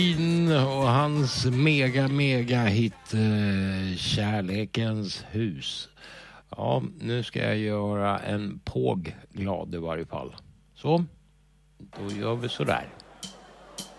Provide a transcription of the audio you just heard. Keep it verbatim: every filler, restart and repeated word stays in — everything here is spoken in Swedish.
Och hans mega mega hit eh, Kärlekens hus. Ja, nu ska jag göra en påg glad i varje fall. Så, då gör vi så där.